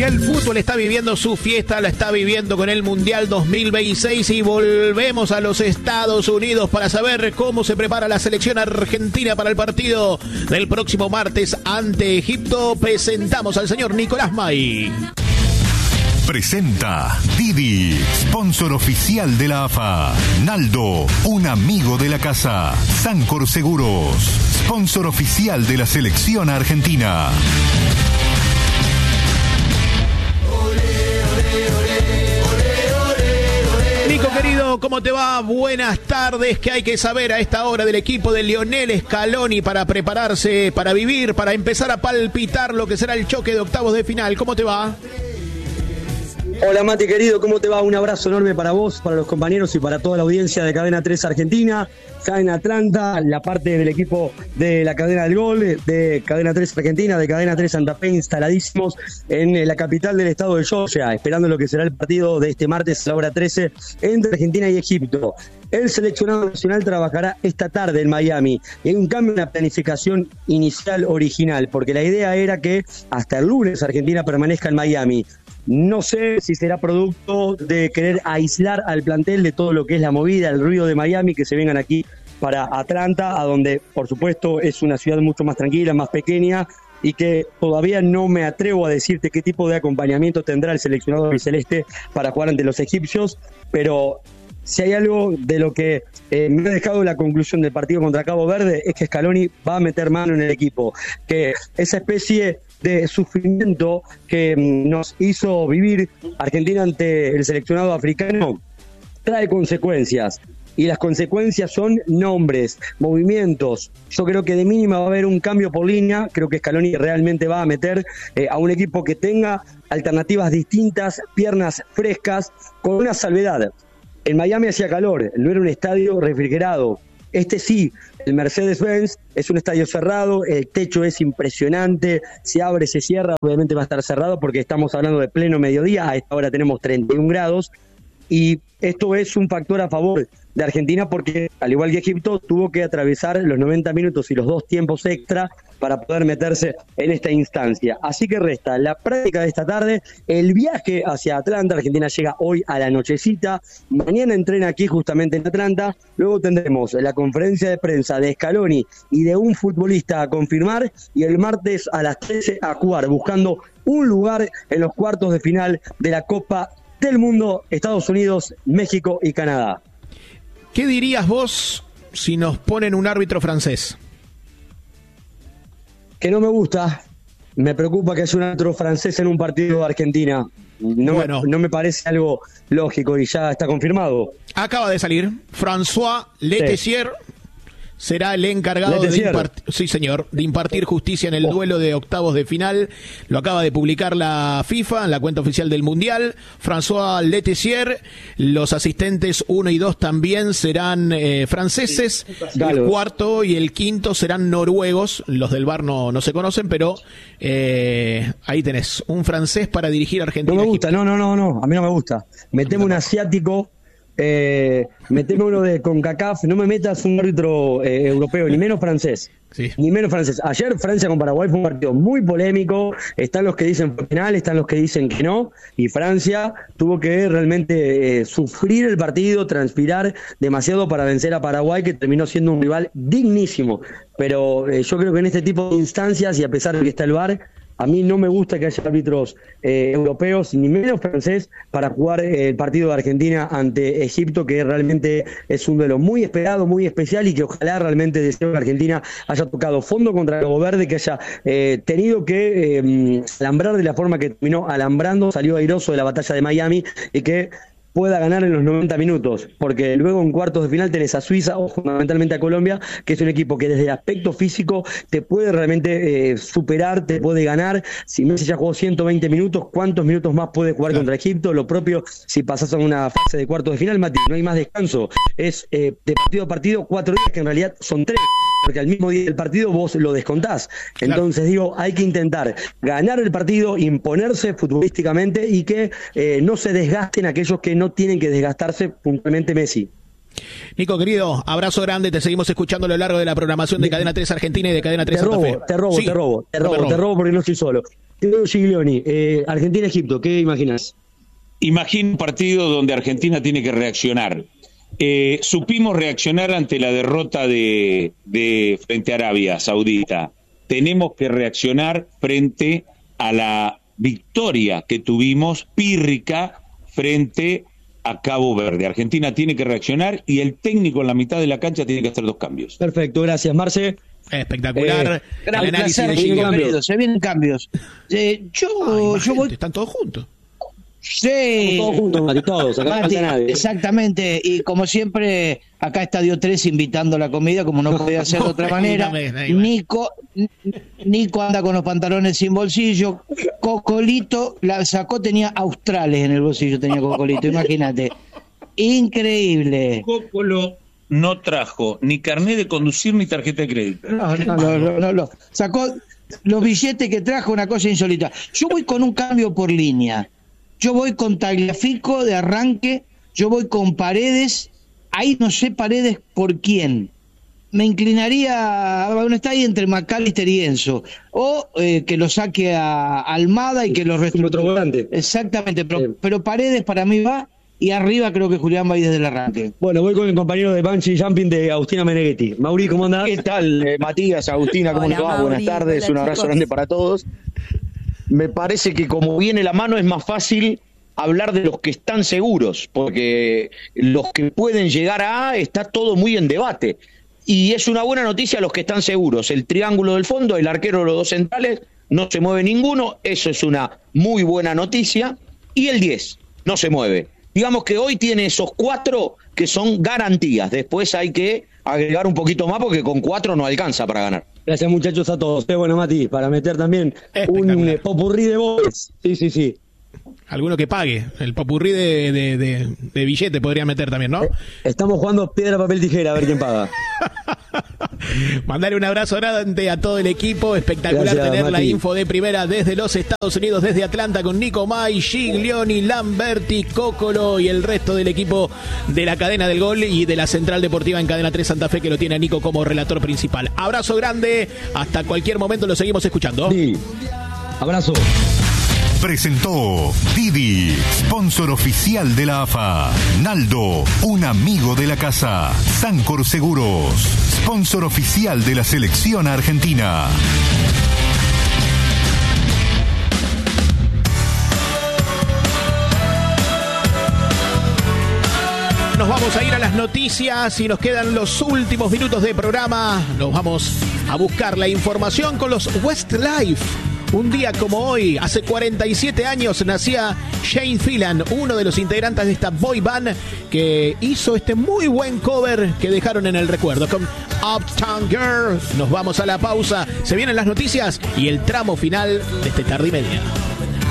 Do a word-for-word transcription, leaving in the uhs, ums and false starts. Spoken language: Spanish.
el fútbol está viviendo su fiesta, la está viviendo con el Mundial dos mil veintiséis y volvemos a los Estados Unidos para saber cómo se prepara la selección argentina para el partido del próximo martes ante Egipto. Presentamos al señor Nicolás May. Presenta Didi, sponsor oficial de la A F A. Naldo, un amigo de la casa. Sancor Seguros, sponsor oficial de la selección argentina. Nico querido, ¿cómo te va? Buenas tardes. ¿Qué hay que saber a esta hora del equipo de Lionel Scaloni para prepararse, para vivir, para empezar a palpitar lo que será el choque de octavos de final? ¿Cómo te va? Hola Mati querido, ¿cómo te va? Un abrazo enorme para vos, para los compañeros y para toda la audiencia de Cadena tres Argentina. Ya en Atlanta, la parte del equipo de la Cadena del Gol, de Cadena tres Argentina, de Cadena tres Santa Fe, instaladísimos en la capital del estado de Georgia, esperando lo que será el partido de este martes a la hora trece entre Argentina y Egipto. El seleccionado nacional trabajará esta tarde en Miami y hay un cambio en la planificación inicial original, porque la idea era que hasta el lunes Argentina permanezca en Miami. No sé si será producto de querer aislar al plantel de todo lo que es la movida, el ruido de Miami, que se vengan aquí para Atlanta, a donde, por supuesto, es una ciudad mucho más tranquila, más pequeña, y que todavía no me atrevo a decirte qué tipo de acompañamiento tendrá el seleccionado albiceleste para jugar ante los egipcios, pero si hay algo de lo que eh, me ha dejado la conclusión del partido contra Cabo Verde es que Scaloni va a meter mano en el equipo, que esa especie de sufrimiento que nos hizo vivir Argentina ante el seleccionado africano trae consecuencias. Y las consecuencias son nombres, movimientos. Yo creo que de mínima va a haber un cambio por línea. Creo que Scaloni realmente va a meter eh, a un equipo que tenga alternativas distintas, piernas frescas, con una salvedad. En Miami hacía calor, no era un estadio refrigerado. Este sí, el Mercedes-Benz es un estadio cerrado, el techo es impresionante, se abre, se cierra, obviamente va a estar cerrado porque estamos hablando de pleno mediodía, a esta hora tenemos treinta y un grados, y esto es un factor a favor de Argentina porque, al igual que Egipto, tuvo que atravesar los noventa minutos y los dos tiempos extra para poder meterse en esta instancia. Así que resta la práctica de esta tarde, el viaje hacia Atlanta. Argentina llega hoy a la nochecita, mañana entrena aquí justamente en Atlanta, luego tendremos la conferencia de prensa de Scaloni y de un futbolista a confirmar, y el martes a las trece a jugar, buscando un lugar en los cuartos de final de la Copa del Mundo, Estados Unidos, México y Canadá. ¿Qué dirías vos si nos ponen un árbitro francés? Que no me gusta, me preocupa que haya un árbitro francés en un partido de Argentina. No, bueno. me, no me parece algo lógico y ya está confirmado. Acaba de salir François Letessier. Sí. Será el encargado de impartir, sí señor, de impartir justicia en el duelo de octavos de final. Lo acaba de publicar la FIFA en la cuenta oficial del Mundial. François Letessier, los asistentes uno y dos también serán eh, franceses. El cuarto y el quinto serán noruegos. Los del V A R no, no se conocen, pero eh, ahí tenés un francés para dirigir a Argentina. No me gusta, no, no, no, no, a mí no me gusta. Meteme un asiático. Eh, meteme uno de CONCACAF, no me metas un árbitro eh, europeo, ni menos francés, sí. ni menos francés. Ayer Francia con Paraguay fue un partido muy polémico, están los que dicen penal, están los que dicen que no, y Francia tuvo que realmente eh, sufrir el partido, transpirar demasiado para vencer a Paraguay, que terminó siendo un rival dignísimo, pero eh, yo creo que en este tipo de instancias, y a pesar de que está el V A R, a mí no me gusta que haya árbitros eh, europeos, ni menos francés, para jugar eh, el partido de Argentina ante Egipto, que realmente es un duelo muy esperado, muy especial, y que ojalá realmente deseo que Argentina haya tocado fondo contra Cabo Verde, que haya eh, tenido que eh, alambrar de la forma que terminó alambrando, salió airoso de la batalla de Miami, y que pueda ganar en los noventa minutos, porque luego en cuartos de final tenés a Suiza o fundamentalmente a Colombia, que es un equipo que desde el aspecto físico te puede realmente eh, superar, te puede ganar. Si Messi ya jugó ciento veinte minutos, ¿cuántos minutos más puede jugar contra Egipto? Lo propio si pasás a una fase de cuartos de final, Mati, no hay más descanso, es eh, de partido a partido cuatro días, que en realidad son tres, porque al mismo día del partido vos lo descontás. Entonces claro. digo, hay que intentar ganar el partido, imponerse futbolísticamente y que eh, no se desgasten aquellos que no tienen que desgastarse, puntualmente Messi. Nico, querido, abrazo grande, te seguimos escuchando a lo largo de la programación de Cadena tres Argentina y de Cadena tres Santa Fe. Te robo, sí, te robo, te robo, no te robo porque no estoy solo. Creo Giglioni, eh, Argentina-Egipto, ¿qué imaginas? Imagino un partido donde Argentina tiene que reaccionar. Eh, supimos reaccionar ante la derrota de, de frente a Arabia Saudita. Tenemos que reaccionar frente a la victoria que tuvimos pírrica frente a Cabo Verde. Argentina tiene que reaccionar y el técnico en la mitad de la cancha tiene que hacer dos cambios. Perfecto, gracias, Marce. Espectacular. Eh, gran placer, de querido, se vienen cambios. Eh, yo, Ay, yo voy... Están todos juntos. Sí, todos juntos, Mati, todos, acá Mati, no falta nadie. Exactamente, y como siempre, acá está Dio tres invitando la comida, como no podía ser de otra manera. Nico, Nico anda con los pantalones sin bolsillo. Cocolito la sacó, tenía australes en el bolsillo, tenía Cocolito, imagínate. Increíble. Cocolo no trajo ni carnet de conducir ni tarjeta de crédito. No, no, no, no, no, no. Sacó los billetes que trajo, una cosa insólita. Yo voy con un cambio por línea. Yo voy con Tagliafico de arranque, yo voy con Paredes, ahí no sé Paredes por quién. Me inclinaría, bueno, está ahí entre McAllister y Enzo, o eh, que lo saque a Almada y que lo reestructure. Exactamente, pero, eh. pero Paredes para mí va, y arriba creo que Julián va a ir desde el arranque. Bueno, voy con el compañero de Banshee Jumping de Agustina Meneghetti. Mauri, ¿cómo andás? ¿Qué tal, eh, Matías, Agustina? ¿Cómo les va? Buenas tardes, un abrazo grande para todos. Me parece que como viene la mano es más fácil hablar de los que están seguros, porque los que pueden llegar a A está todo muy en debate. Y es una buena noticia los que están seguros. El triángulo del fondo, el arquero, los dos centrales, no se mueve ninguno, eso es una muy buena noticia. Y el diez, no se mueve. Digamos que hoy tiene esos cuatro que son garantías. Después hay que agregar un poquito más porque con cuatro no alcanza para ganar. Gracias, muchachos, a todos. Eh, bueno, Mati, para meter también un eh, popurrí de voz. Sí, sí, sí. Alguno que pague. El popurrí de, de, de, de billete podría meter también, ¿no? Eh, estamos jugando piedra, papel, tijera, a ver quién paga. Mandarle un abrazo grande a todo el equipo. Espectacular. Gracias, tener Mati. La info de primera desde los Estados Unidos, desde Atlanta, con Nico May, Giglioni, Lamberti, Cocolo y el resto del equipo de la cadena del gol y de la Central Deportiva en Cadena tres Santa Fe, que lo tiene a Nico como relator principal. Abrazo grande. Hasta cualquier momento lo seguimos escuchando. Sí. Abrazo. Presentó Didi, sponsor oficial de la A F A. Naldo, un amigo de la casa. Sancor Seguros, sponsor oficial de la selección argentina. Nos vamos a ir a las noticias y nos quedan los últimos minutos de programa. Nos vamos a buscar la información con los Westlife. Un día como hoy, hace cuarenta y siete años, nacía Shane Phelan, uno de los integrantes de esta boy band que hizo este muy buen cover que dejaron en el recuerdo. Con Uptown Girl, nos vamos a la pausa. Se vienen las noticias y el tramo final de este Tarde y Media.